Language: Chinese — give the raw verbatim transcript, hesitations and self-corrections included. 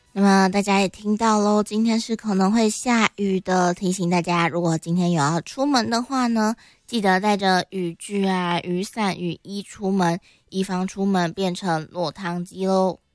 那么大家也听到咯，今天是可能会下雨的，提醒大家，如果今天有要出门的话呢，记得带着雨具啊、雨伞、雨衣出门，以防出门变成落汤鸡咯。